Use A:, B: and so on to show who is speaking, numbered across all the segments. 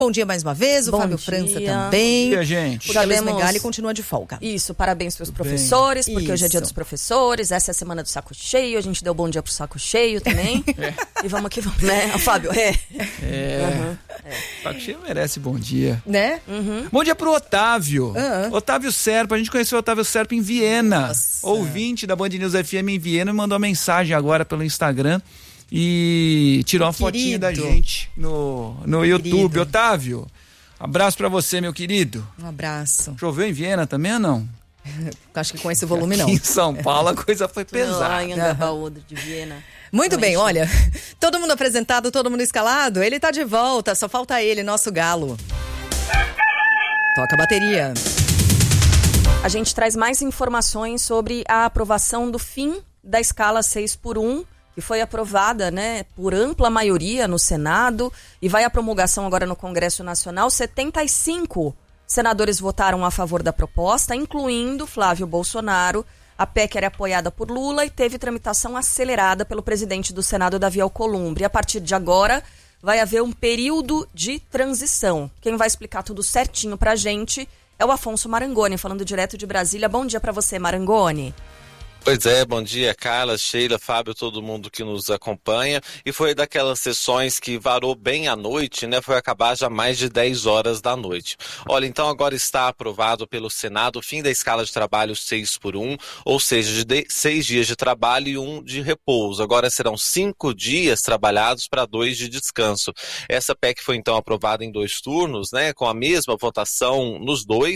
A: Bom dia mais uma vez, o
B: Bom
A: Fábio
B: dia.
A: França também.
C: Bom dia, gente.
A: O Luiz Megali continua de folga.
B: Isso, parabéns para os professores, porque hoje é dia
A: Isso.
B: dos professores, essa é a semana do saco cheio, a gente deu bom dia pro saco cheio também. E vamos que vamos, né? O Fábio,
C: Saco cheio merece bom dia.
A: Né?
C: Bom dia pro Otávio. Otávio Serpa, a gente conheceu o Otávio Serpa em Viena.
A: Nossa.
C: Ouvinte da Band News FM em Viena, me mandou uma mensagem agora pelo Instagram e tirou uma fotinha da gente no YouTube.
A: Querido.
C: Otávio, abraço pra você, meu querido.
A: Um abraço.
C: Choveu em Viena também ou não?
A: Acho que com esse volume não.
C: Aqui em São Paulo a coisa foi pesada.
B: Lá em Angabaú de Viena.
A: Muito bem,
B: Realmente.
A: olha, todo mundo apresentado, todo mundo escalado, ele tá de volta, só falta ele, nosso galo. Toca a bateria.
B: A gente traz mais informações sobre a aprovação do fim da escala 6x1, que foi aprovada, né, por ampla maioria no Senado e vai à promulgação agora no Congresso Nacional. 75 senadores votaram a favor da proposta, incluindo Flávio Bolsonaro. A PEC era apoiada por Lula e teve tramitação acelerada pelo presidente do Senado, Davi Alcolumbre. A partir de agora, vai haver um período de transição. Quem vai explicar tudo certinho pra gente é o Afonso Marangoni, falando direto de Brasília. Bom dia pra você, Marangoni.
D: Pois é, bom dia, Carla, Sheila, Fábio, todo mundo que nos acompanha. E foi daquelas sessões que varou bem à noite, né? Foi acabar já mais de 10 horas da noite. Olha, então agora está aprovado pelo Senado o fim da escala de trabalho 6x1, ou seja, de 6 dias de trabalho e 1 de repouso. Agora serão 5 dias trabalhados para 2 de descanso. Essa PEC foi então aprovada em 2 turnos, né? Com a mesma votação nos dois,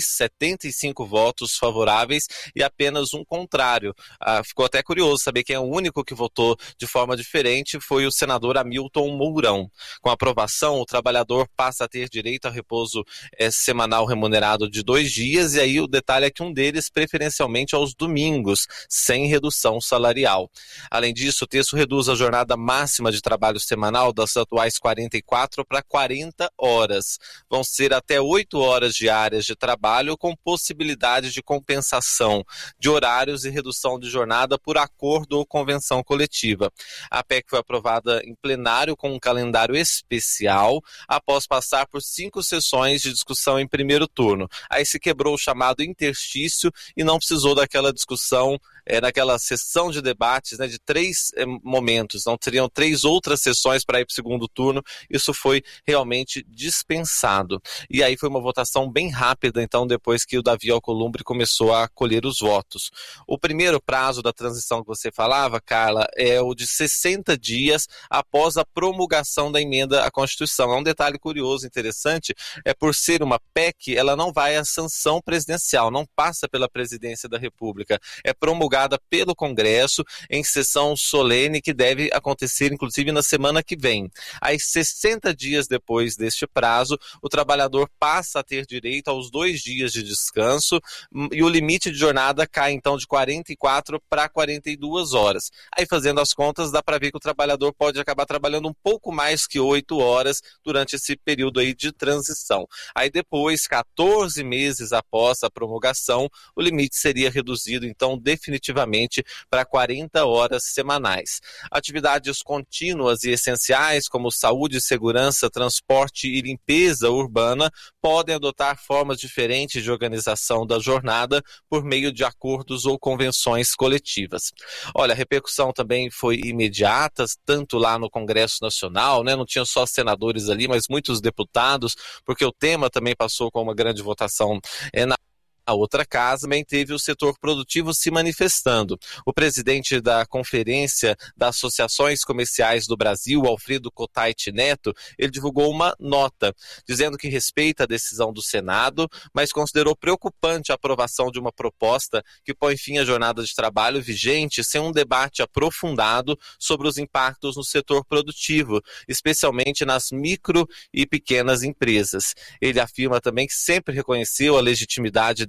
D: 75 votos favoráveis e apenas um contrário. Ficou até curioso saber quem é o único que votou de forma diferente, foi o senador Hamilton Mourão. Com a aprovação, o trabalhador passa a ter direito a repouso semanal remunerado de 2 dias, e aí o detalhe é que um deles preferencialmente aos domingos, sem redução salarial. Além disso, o texto reduz a jornada máxima de trabalho semanal das atuais 44 para 40 horas. Vão ser até 8 horas diárias de trabalho, com possibilidade de compensação de horários e redução de jornada por acordo ou convenção coletiva. A PEC foi aprovada em plenário com um calendário especial, após passar por 5 sessões de discussão em primeiro turno. Aí se quebrou o chamado interstício e não precisou daquela discussão naquela sessão de debates, né, de 3 momentos, não teriam 3 outras sessões para ir para o segundo turno. Isso foi realmente dispensado. E aí foi uma votação bem rápida, então, depois que o Davi Alcolumbre começou a colher os votos. O primeiro prazo da transição que você falava, Carla, é o de 60 dias após a promulgação da emenda à Constituição. É um detalhe curioso, interessante, por ser uma PEC, ela não vai à sanção presidencial, não passa pela presidência da República, é promulgada pelo Congresso em sessão solene que deve acontecer, inclusive, na semana que vem. Aí, 60 dias depois deste prazo, o trabalhador passa a ter direito aos 2 dias de descanso e o limite de jornada cai, então, de 44 para 42 horas. Aí, fazendo as contas, dá para ver que o trabalhador pode acabar trabalhando um pouco mais que 8 horas durante esse período aí de transição. Aí, depois, 14 meses após a promulgação, o limite seria reduzido, então, definitivamente para 40 horas semanais. Atividades contínuas e essenciais, como saúde, segurança, transporte e limpeza urbana, podem adotar formas diferentes de organização da jornada por meio de acordos ou convenções coletivas. Olha, a repercussão também foi imediata, tanto lá no Congresso Nacional, né? Não tinha só senadores ali, mas muitos deputados, porque o tema também passou com uma grande votação na outra casa. Também teve o setor produtivo se manifestando. O presidente da Conferência das Associações Comerciais do Brasil, Alfredo Cotait Neto, ele divulgou uma nota dizendo que respeita a decisão do Senado, mas considerou preocupante a aprovação de uma proposta que põe fim à jornada de trabalho vigente sem um debate aprofundado sobre os impactos no setor produtivo, especialmente nas micro e pequenas empresas. Ele afirma também que sempre reconheceu a legitimidade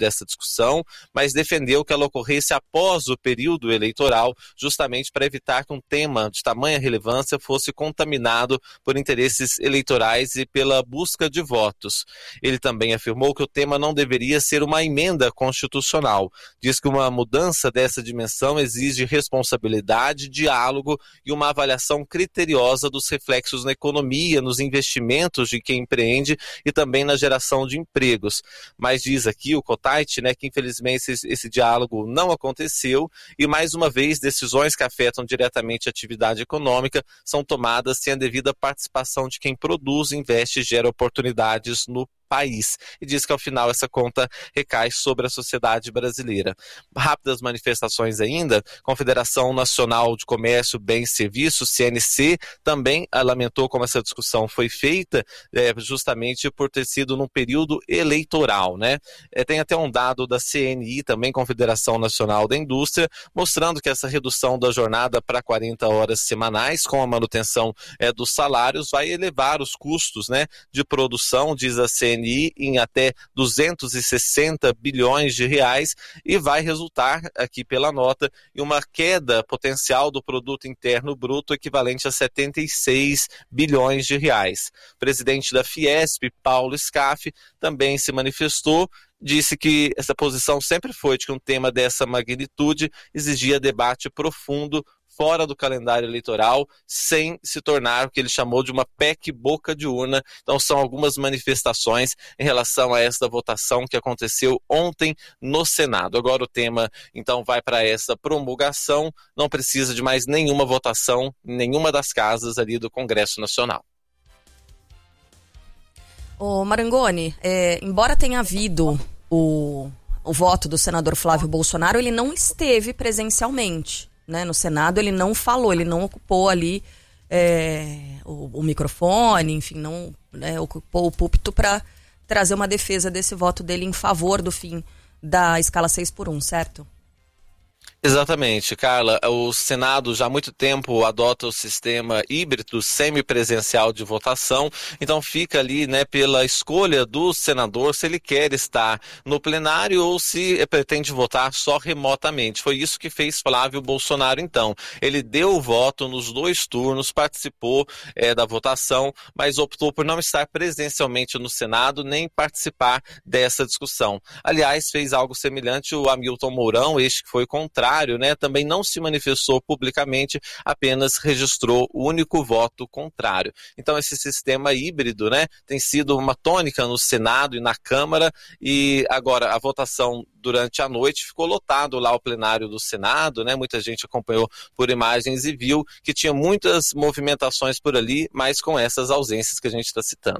D: dessa discussão, mas defendeu que ela ocorresse após o período eleitoral, justamente para evitar que um tema de tamanha relevância fosse contaminado por interesses eleitorais e pela busca de votos. Ele também afirmou que o tema não deveria ser uma emenda constitucional. Diz que uma mudança dessa dimensão exige responsabilidade, diálogo e uma avaliação criteriosa dos reflexos na economia, nos investimentos de quem empreende e também na geração de empregos. Mas diz aqui o Cottait, que infelizmente esse diálogo não aconteceu e, mais uma vez, decisões que afetam diretamente a atividade econômica são tomadas sem a devida participação de quem produz, investe e gera oportunidades no país. E diz que ao final essa conta recai sobre a sociedade brasileira. Rápidas manifestações ainda, Confederação Nacional de Comércio, Bens e Serviços, CNC, também lamentou como essa discussão foi feita, justamente por ter sido num período eleitoral, Tem até um dado da CNI, também Confederação Nacional da Indústria, mostrando que essa redução da jornada para 40 horas semanais, com a manutenção dos salários, vai elevar os custos, de produção, diz a CNI, em até 260 bilhões de reais e vai resultar, aqui pela nota, em uma queda potencial do produto interno bruto equivalente a 76 bilhões de reais. O presidente da Fiesp, Paulo Scaff, também se manifestou, disse que essa posição sempre foi de que um tema dessa magnitude exigia debate profundo fora do calendário eleitoral, sem se tornar o que ele chamou de uma PEC boca de urna. Então são algumas manifestações em relação a esta votação que aconteceu ontem no Senado. Agora o tema então vai para essa promulgação, não precisa de mais nenhuma votação em nenhuma das casas ali do Congresso Nacional.
B: Ô Marangoni, embora tenha havido o voto do senador Flávio Bolsonaro, ele não esteve presencialmente. No Senado ele não falou, ele não ocupou ali o microfone, enfim, não ocupou o púlpito para trazer uma defesa desse voto dele em favor do fim da escala 6x1, certo?
D: Exatamente, Carla. O Senado já há muito tempo adota o sistema híbrido semipresencial de votação, então fica ali, pela escolha do senador se ele quer estar no plenário ou se pretende votar só remotamente. Foi isso que fez Flávio Bolsonaro, então. Ele deu o voto nos 2 turnos, participou da votação, mas optou por não estar presencialmente no Senado nem participar dessa discussão. Aliás, fez algo semelhante o Hamilton Mourão, este que foi contrário, também não se manifestou publicamente, apenas registrou o único voto contrário. Então esse sistema híbrido, tem sido uma tônica no Senado e na Câmara, e agora a votação durante a noite ficou lotado lá o plenário do Senado, muita gente acompanhou por imagens e viu que tinha muitas movimentações por ali, mas com essas ausências que a gente está citando.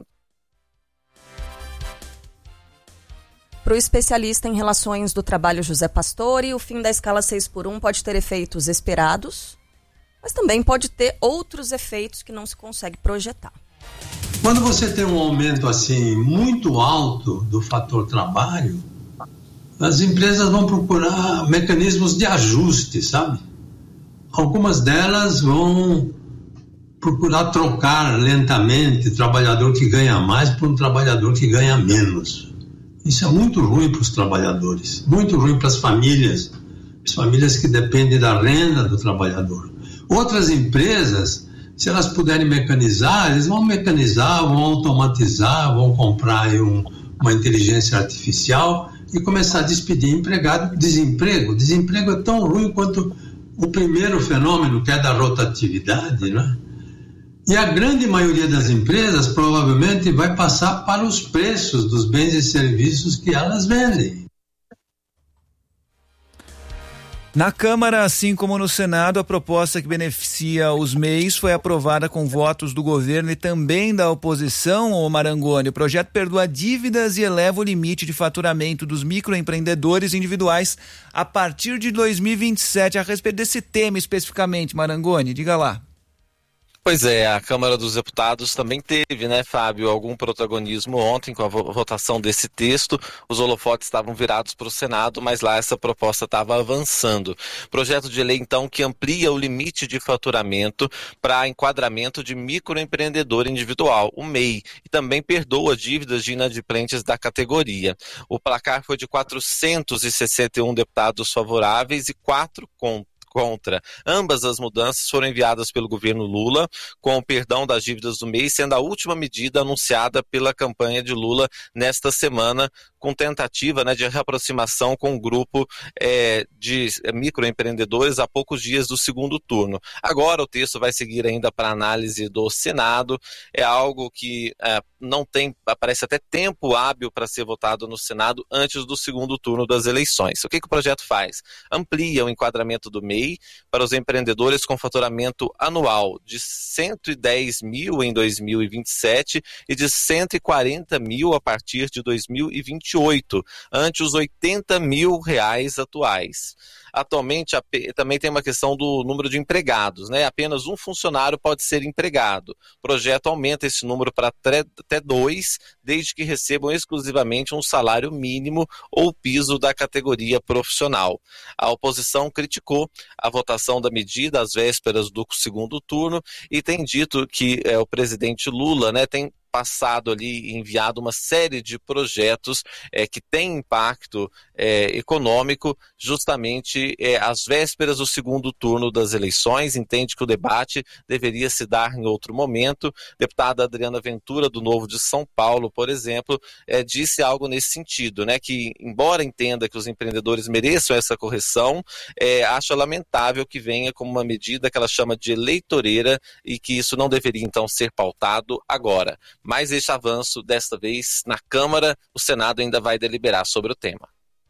B: Para o especialista em relações do trabalho José Pastore, o fim da escala 6x1 pode ter efeitos esperados, mas também pode ter outros efeitos que não se consegue projetar.
E: Quando você tem um aumento assim muito alto do fator trabalho, as empresas vão procurar mecanismos de ajuste, sabe? Algumas delas vão procurar trocar lentamente o trabalhador que ganha mais por um trabalhador que ganha menos. Isso é muito ruim para os trabalhadores, muito ruim para as famílias que dependem da renda do trabalhador. Outras empresas, se elas puderem mecanizar, eles vão mecanizar, vão automatizar, vão comprar uma inteligência artificial e começar a despedir empregado. Desemprego é tão ruim quanto o primeiro fenômeno, que é da rotatividade, E a grande maioria das empresas provavelmente vai passar para os preços dos bens e serviços que elas vendem.
C: Na Câmara, assim como no Senado, a proposta que beneficia os MEIs foi aprovada com votos do governo e também da oposição, ô Marangoni. O projeto perdoa dívidas e eleva o limite de faturamento dos microempreendedores individuais a partir de 2027. A respeito desse tema especificamente, Marangoni, diga lá.
D: Pois é, a Câmara dos Deputados também teve, né, Fábio, algum protagonismo ontem com a votação desse texto. Os holofotes estavam virados para o Senado, mas lá essa proposta estava avançando. Projeto de lei, então, que amplia o limite de faturamento para enquadramento de microempreendedor individual, o MEI, e também perdoa dívidas de inadimplentes da categoria. O placar foi de 461 deputados favoráveis e 4 contra. Ambas as mudanças foram enviadas pelo governo Lula, com o perdão das dívidas do MEI, sendo a última medida anunciada pela campanha de Lula nesta semana, com tentativa, né, de reaproximação com o grupo de microempreendedores a poucos dias do segundo turno. Agora o texto vai seguir ainda para análise do Senado, é algo que não tem, parece até tempo hábil para ser votado no Senado antes do segundo turno das eleições. O que o projeto faz? Amplia o enquadramento do MEI para os empreendedores com faturamento anual de 110 mil em 2027 e de 140 mil a partir de 2028, ante os 80 mil reais atuais. Atualmente também tem uma questão do número de empregados, né? Apenas um funcionário pode ser empregado. O projeto aumenta esse número para até 2, desde que recebam exclusivamente um salário mínimo ou piso da categoria profissional. A oposição criticou a votação da medida às vésperas do segundo turno e tem dito que o presidente Lula, né, tem passado ali, enviado uma série de projetos que têm impacto econômico, justamente às vésperas do segundo turno das eleições. Entende que o debate deveria se dar em outro momento. Deputada Adriana Ventura, do Novo de São Paulo, por exemplo, disse algo nesse sentido, né, que embora entenda que os empreendedores mereçam essa correção, acha lamentável que venha como uma medida que ela chama de eleitoreira e que isso não deveria então ser pautado agora. Mas este avanço, desta vez, na Câmara, o Senado ainda vai deliberar sobre o tema.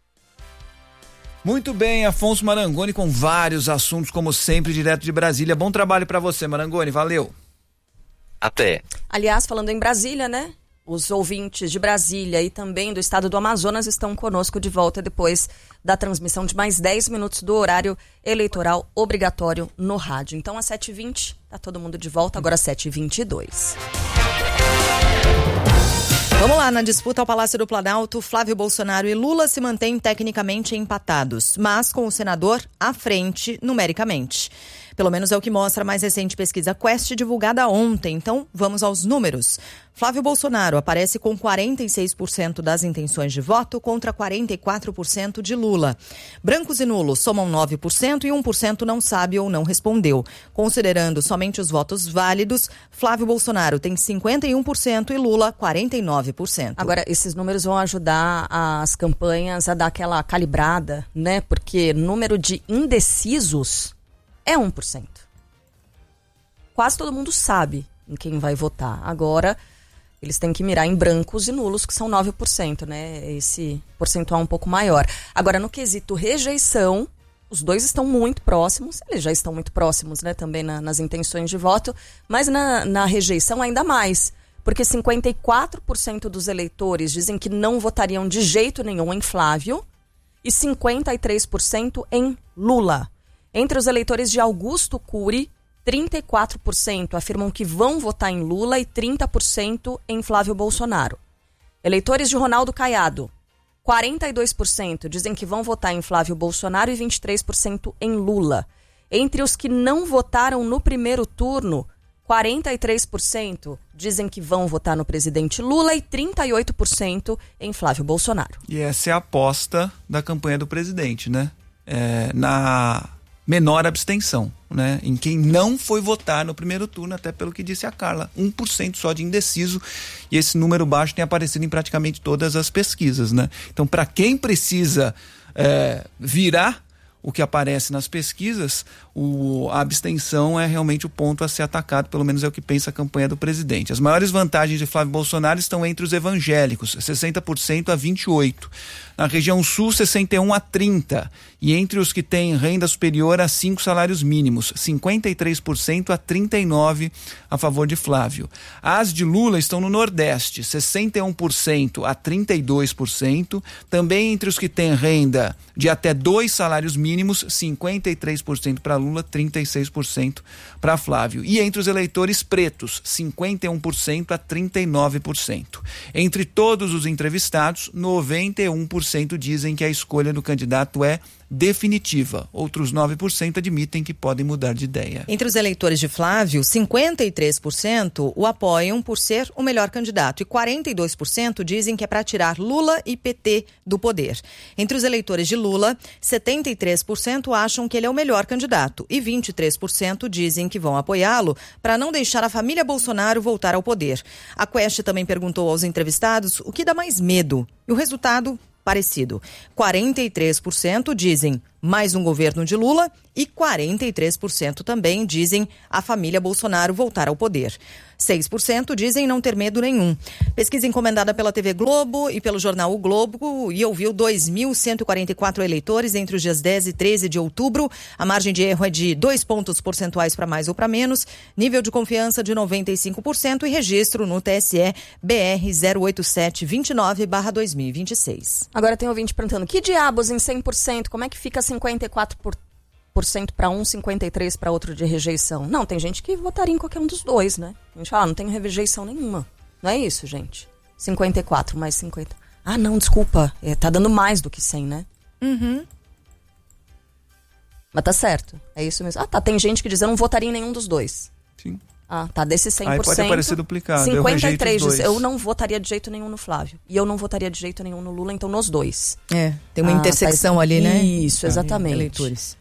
C: Muito bem, Afonso Marangoni com vários assuntos, como sempre, direto de Brasília. Bom trabalho para você, Marangoni, valeu.
D: Até.
B: Aliás, falando em Brasília, né? Os ouvintes de Brasília e também do estado do Amazonas estão conosco de volta depois da transmissão de mais 10 minutos do horário eleitoral obrigatório no rádio. Então, às 7h20, tá todo mundo de volta, agora às 7h22.
A: Vamos lá, na disputa ao Palácio do Planalto, Flávio Bolsonaro e Lula se mantêm tecnicamente empatados, mas com o senador à frente numericamente. Pelo menos é o que mostra a mais recente pesquisa Quest divulgada ontem. Então, vamos aos números. Flávio Bolsonaro aparece com 46% das intenções de voto contra 44% de Lula. Brancos e nulos somam 9% e 1% não sabe ou não respondeu. Considerando somente os votos válidos, Flávio Bolsonaro tem 51% e Lula 49%.
B: Agora, esses números vão ajudar as campanhas a dar aquela calibrada, né? Porque número de indecisos é 1%. Quase todo mundo sabe em quem vai votar. Agora, eles têm que mirar em brancos e nulos, que são 9%, né? Esse percentual um pouco maior. Agora, no quesito rejeição, os dois estão muito próximos. Eles já estão muito próximos, né? Também nas intenções de voto. Mas na rejeição ainda mais. Porque 54% dos eleitores dizem que não votariam de jeito nenhum em Flávio e 53% em Lula. Entre os eleitores de Augusto Cury, 34% afirmam que vão votar em Lula e 30% em Flávio Bolsonaro. Eleitores de Ronaldo Caiado, 42% dizem que vão votar em Flávio Bolsonaro e 23% em Lula. Entre os que não votaram no primeiro turno, 43% dizem que vão votar no presidente Lula e 38% em Flávio Bolsonaro.
C: E essa é a aposta da campanha do presidente, né? Na menor abstenção, né? Em quem não foi votar no primeiro turno, até pelo que disse a Carla, 1% só de indeciso, e esse número baixo tem aparecido em praticamente todas as pesquisas, né? Então, para quem precisa virar o que aparece nas pesquisas, a abstenção é realmente o ponto a ser atacado, pelo menos é o que pensa a campanha do presidente. As maiores vantagens de Flávio Bolsonaro estão entre os evangélicos, 60% a 28%. Na região sul, 61% a 30%. E entre os que têm renda superior a 5 salários mínimos, 53% a 39% a favor de Flávio. As de Lula estão no Nordeste, 61% a 32%. Também entre os que têm renda de até 2 salários mínimos, mínimos, 53% para Lula, 36% para Flávio. E entre os eleitores pretos, 51% a 39%. Entre todos os entrevistados, 91% dizem que a escolha do candidato é definitiva. Outros 9% admitem que podem mudar de ideia.
A: Entre os eleitores de Flávio, 53% o apoiam por ser o melhor candidato e 42% dizem que é para tirar Lula e PT do poder. Entre os eleitores de Lula, 73% acham que ele é o melhor candidato e 23% dizem que vão apoiá-lo para não deixar a família Bolsonaro voltar ao poder. A Quest também perguntou aos entrevistados o que dá mais medo e o resultado parecido. 43% dizem mais um governo de Lula e 43% também dizem a família Bolsonaro voltar ao poder. 6% dizem não ter medo nenhum. Pesquisa encomendada pela TV Globo e pelo jornal O Globo e ouviu 2.144 eleitores entre os dias 10 e 13 de outubro. A margem de erro é de 2 pontos percentuais para mais ou para menos. Nível de confiança de 95% e registro no TSE BR 08729/2026.
B: Agora tem ouvinte perguntando, que diabos em 100%? Como é que fica 54% para um, 53% para outro de rejeição? Não, tem gente que votaria em qualquer um dos dois, né? A gente fala, não tem rejeição nenhuma. Não é isso, gente. 54 mais 50. Ah, não, desculpa. Tá dando mais do que 100, né?
A: Uhum.
B: Mas tá certo. É isso mesmo. Ah, tá. Tem gente que diz, eu não votaria em nenhum dos dois.
C: Sim.
B: Ah, tá. Desse 100%.
C: Aí pode aparecer duplicado.
B: 53 diz, eu não votaria de jeito nenhum no Flávio. E eu não votaria de jeito nenhum no Lula, então nos dois.
A: Tem uma intersecção
B: tá,
A: ali, né?
B: Isso, exatamente.
A: Eleitores.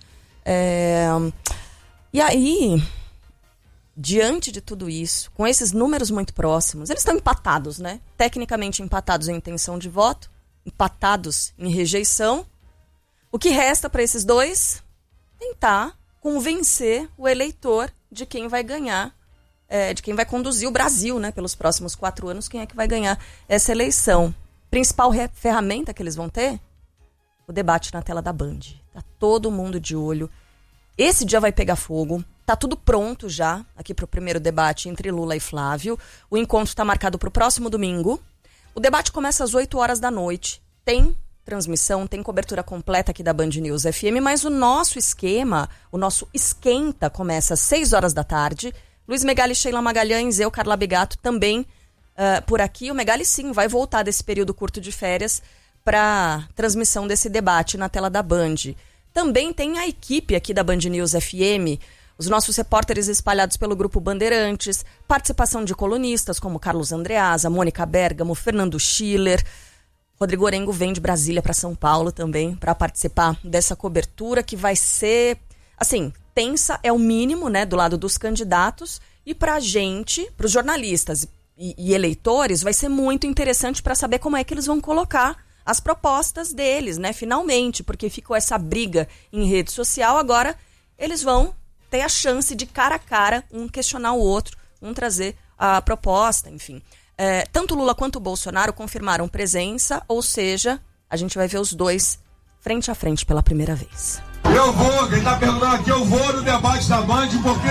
B: E aí, diante de tudo isso, com esses números muito próximos, eles estão empatados, né? Tecnicamente empatados em intenção de voto, empatados em rejeição. O que resta para esses dois? Tentar convencer o eleitor de quem vai ganhar, de quem vai conduzir o Brasil, né? Pelos próximos 4 anos, quem é que vai ganhar essa eleição. Principal ferramenta que eles vão ter? O debate na tela da Band. Tá todo mundo de olho. Esse dia vai pegar fogo. Tá tudo pronto já aqui para o primeiro debate entre Lula e Flávio. O encontro está marcado para o próximo domingo. O debate começa às 8 horas da noite. Tem transmissão, tem cobertura completa aqui da Band News FM, mas o nosso esquema, o nosso esquenta começa às 6 horas da tarde. Luiz Megali, Sheila Magalhães, eu, Carla Bigato, também por aqui. O Megali, sim, vai voltar desse período curto de férias para transmissão desse debate na tela da Band. Também tem a equipe aqui da Band News FM, os nossos repórteres espalhados pelo Grupo Bandeirantes, participação de colunistas como Carlos Andreasa, Mônica Bergamo, Fernando Schiller. Rodrigo Orengo vem de Brasília para São Paulo também para participar dessa cobertura que vai ser, assim, tensa, é o mínimo, né, do lado dos candidatos, e para a gente, para os jornalistas e eleitores, vai ser muito interessante para saber como é que eles vão colocar as propostas deles, né, finalmente, porque ficou essa briga em rede social, agora eles vão ter a chance de cara a cara, um questionar o outro, um trazer a proposta, enfim. Tanto Lula quanto o Bolsonaro confirmaram presença, ou seja, a gente vai ver os dois frente a frente pela primeira vez.
F: Eu vou, quem tá perguntando aqui, eu vou no debate da Band porque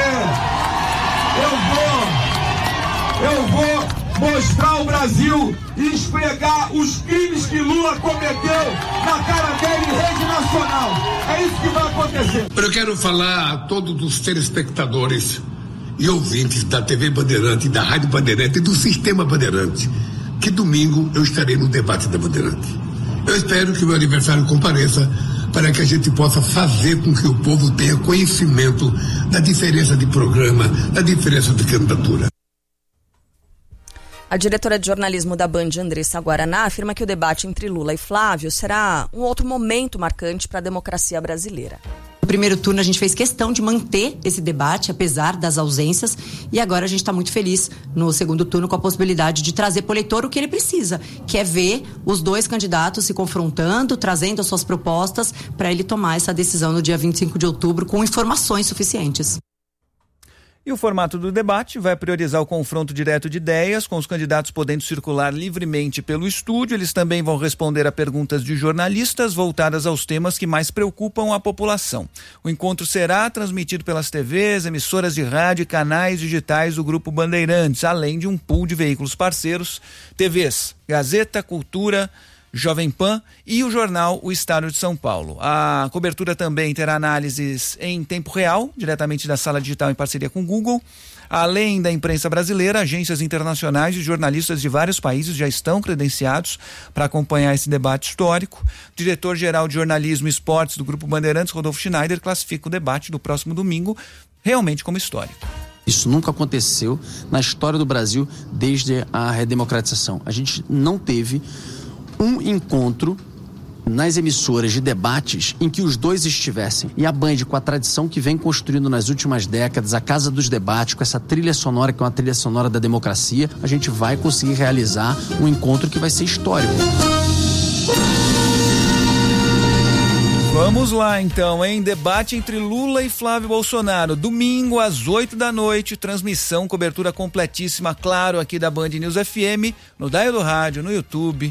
F: eu vou mostrar o Brasil e esfregar os crimes que Lula cometeu na cara dele em rede nacional. É isso que vai acontecer.
G: Eu quero falar a todos os telespectadores e ouvintes da TV Bandeirante, da Rádio Bandeirante e do Sistema Bandeirante, que domingo eu estarei no debate da Bandeirante. Eu espero que o meu aniversário compareça para que a gente possa fazer com que o povo tenha conhecimento da diferença de programa, da diferença de candidatura.
B: A diretora de jornalismo da Band, Andressa Guaraná, afirma que o debate entre Lula e Flávio será um outro momento marcante para a democracia brasileira.
H: No primeiro turno a gente fez questão de manter esse debate, apesar das ausências, e agora a gente está muito feliz no segundo turno com a possibilidade de trazer para o eleitor o que ele precisa, que é ver os dois candidatos se confrontando, trazendo as suas propostas para ele tomar essa decisão no dia 25 de outubro com informações suficientes.
C: E o formato do debate vai priorizar o confronto direto de ideias, com os candidatos podendo circular livremente pelo estúdio. Eles também vão responder a perguntas de jornalistas voltadas aos temas que mais preocupam a população. O encontro será transmitido pelas TVs, emissoras de rádio e canais digitais do Grupo Bandeirantes, além de um pool de veículos parceiros, TVs Gazeta, Cultura, Jovem Pan e o jornal O Estado de São Paulo. A cobertura também terá análises em tempo real, diretamente da Sala Digital em parceria com o Google. Além da imprensa brasileira, agências internacionais e jornalistas de vários países já estão credenciados para acompanhar esse debate histórico. O diretor-geral de jornalismo e esportes do Grupo Bandeirantes, Rodolfo Schneider, classifica o debate do próximo domingo realmente como histórico.
I: Isso nunca aconteceu na história do Brasil desde a redemocratização. A gente não teve um encontro nas emissoras de debates em que os dois estivessem. E a Band, com a tradição que vem construindo nas últimas décadas, a Casa dos Debates, com essa trilha sonora que é uma trilha sonora da democracia, a gente vai conseguir realizar um encontro que vai ser histórico.
C: Vamos lá então, hein? Debate entre Lula e Flávio Bolsonaro, domingo às 8h, transmissão, cobertura completíssima, claro, aqui da Band News FM, no Dial do Rádio, no YouTube